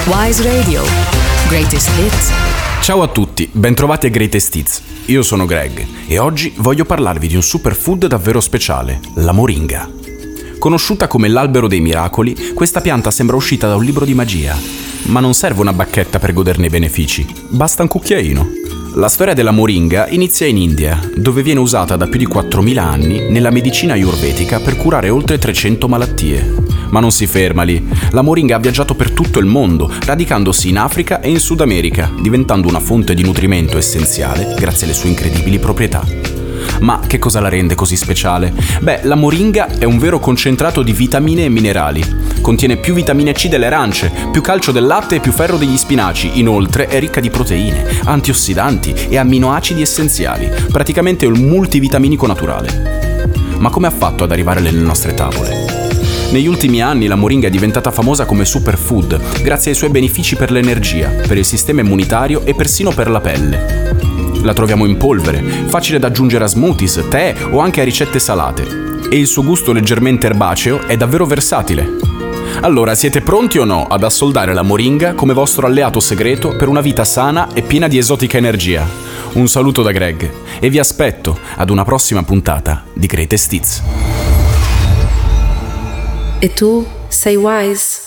Wise Radio. Greatest Hits. Ciao a tutti, bentrovati a Greatest Hits. Io sono Greg e oggi voglio parlarvi di un superfood davvero speciale, la moringa. Conosciuta come l'albero dei miracoli, questa pianta sembra uscita da un libro di magia. Ma non serve una bacchetta per goderne i benefici, basta un cucchiaino. La storia della moringa inizia in India, dove viene usata da più di 4.000 anni nella medicina ayurvedica per curare oltre 300 malattie. Ma non si ferma lì. La moringa ha viaggiato per tutto il mondo, radicandosi in Africa e in Sud America, diventando una fonte di nutrimento essenziale grazie alle sue incredibili proprietà. Ma che cosa la rende così speciale? Beh, la moringa è un vero concentrato di vitamine e minerali. Contiene più vitamine C delle arance, più calcio del latte e più ferro degli spinaci. Inoltre è ricca di proteine, antiossidanti e amminoacidi essenziali. Praticamente è un multivitaminico naturale. Ma come ha fatto ad arrivare nelle nostre tavole? Negli ultimi anni la moringa è diventata famosa come superfood, grazie ai suoi benefici per l'energia, per il sistema immunitario e persino per la pelle. La troviamo in polvere, facile da aggiungere a smoothies, tè o anche a ricette salate. E il suo gusto leggermente erbaceo è davvero versatile. Allora, siete pronti o no ad assoldare la moringa come vostro alleato segreto per una vita sana e piena di esotica energia? Un saluto da Greg e vi aspetto ad una prossima puntata di Greatest Hits. E tu sei wise?